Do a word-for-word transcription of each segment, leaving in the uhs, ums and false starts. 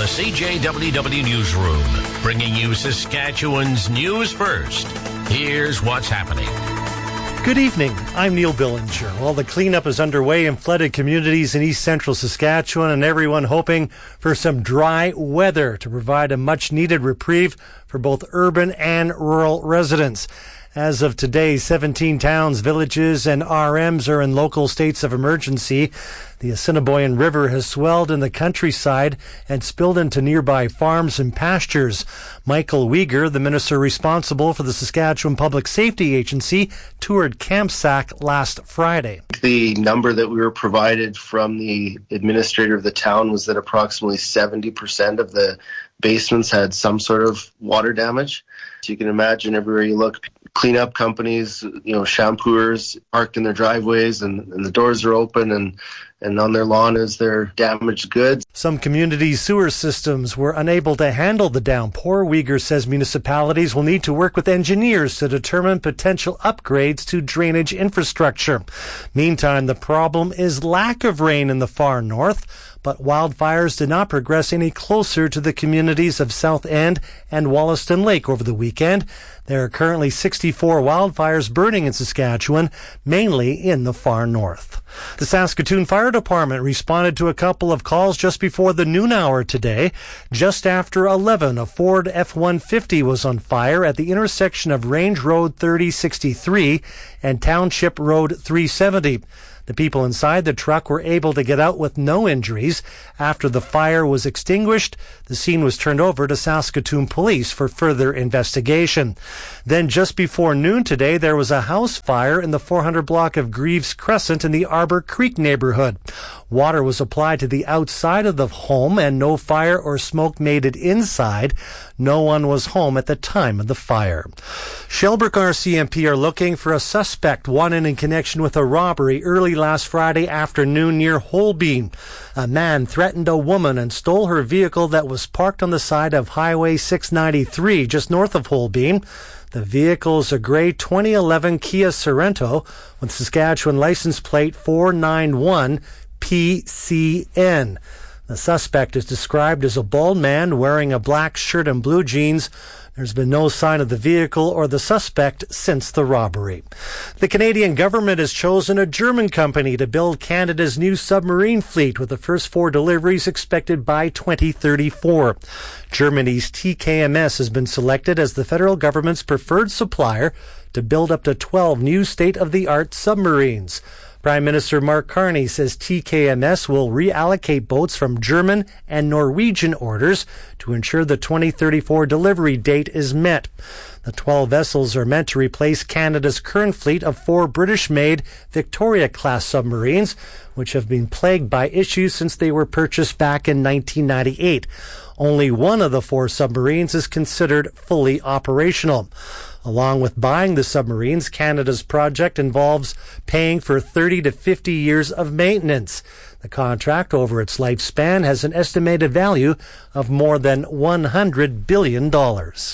the C J W W Newsroom, bringing you Saskatchewan's news first. Here's what's happening. Good evening. I'm Neil Billinger. Well, the cleanup is underway in flooded communities in east central Saskatchewan, and everyone hoping for some dry weather to provide a much-needed reprieve for both urban and rural residents. As of today, seventeen towns, villages, and R Ms are in local states of emergency. The Assiniboine River has swelled in the countryside and spilled into nearby farms and pastures. Michael Uyghur, the minister responsible for the Saskatchewan Public Safety Agency, toured Camp Sack last Friday. The number that we were provided from the administrator of the town was that approximately seventy percent of the basements had some sort of water damage. So you can imagine everywhere you look, cleanup companies, you know, shampooers parked in their driveways and, and the doors are open and, and on their lawn is their damaged goods. Some community sewer systems were unable to handle the downpour. Uyghur says municipalities will need to work with engineers to determine potential upgrades to drainage infrastructure. Meantime, the problem is lack of rain in the far north. But wildfires did not progress any closer to the communities of South End and Wollaston Lake over the weekend. There are currently sixty-four wildfires burning in Saskatchewan, mainly in the far north. The Saskatoon Fire Department responded to a couple of calls just before the noon hour today. Just after eleven, a Ford F one fifty was on fire at the intersection of Range Road thirty sixty-three and Township Road three seventy. The people inside the truck were able to get out with no injuries. After the fire was extinguished, the scene was turned over to Saskatoon Police for further investigation. Then just before noon today, there was a house fire in the four hundred block of Greaves Crescent in the Arbor Creek neighborhood. Water was applied to the outside of the home and no fire or smoke made it inside. No one was home at the time of the fire. Shelburne R C M P are looking for a suspect wanted in connection with a robbery early last Friday afternoon near Holbein. A man threatened a woman and stole her vehicle that was parked on the side of Highway six ninety-three just north of Holbein. The vehicle is a gray twenty eleven Kia Sorento with Saskatchewan license plate four nine one P C N. The suspect is described as a bald man wearing a black shirt and blue jeans. There's been no sign of the vehicle or the suspect since the robbery. The Canadian government has chosen a German company to build Canada's new submarine fleet, with the first four deliveries expected by twenty thirty-four. Germany's T K M S has been selected as the federal government's preferred supplier to build up to twelve new state-of-the-art submarines. Prime Minister Mark Carney says T K M S will reallocate boats from German and Norwegian orders to ensure the twenty thirty-four delivery date is met. The twelve vessels are meant to replace Canada's current fleet of four British-made Victoria-class submarines, which have been plagued by issues since they were purchased back in nineteen ninety-eight. Only one of the four submarines is considered fully operational. Along with buying the submarines, Canada's project involves paying for thirty to fifty years of maintenance. The contract over its lifespan has an estimated value of more than one hundred billion dollars.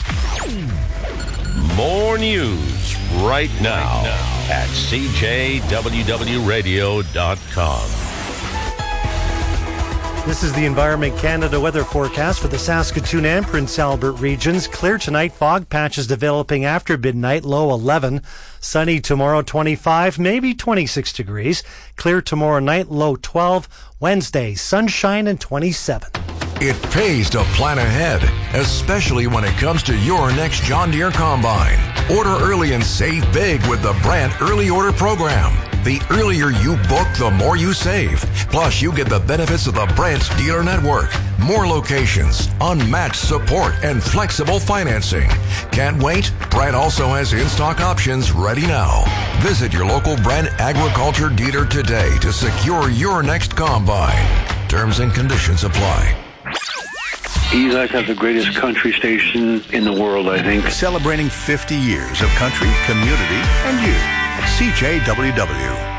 More news right now at C J W W radio dot com. This is the Environment Canada weather forecast for the Saskatoon and Prince Albert regions. Clear tonight, fog patches developing after midnight, low eleven. Sunny tomorrow, twenty-five, maybe twenty-six degrees. Clear tomorrow night, low twelve. Wednesday, sunshine and twenty-seven. It pays to plan ahead, especially when it comes to your next John Deere combine. Order early and save big with the Brandt Early Order Program. The earlier you book, the more you save. Plus, you get the benefits of the Brandt dealer network, more locations, unmatched support, and flexible financing. Can't wait? Brandt also has in-stock options ready now. Visit your local Brandt Agriculture dealer today to secure your next combine. Terms and conditions apply. You guys have the greatest country station in the world, I think. Celebrating fifty years of country, community, and you. C J W W.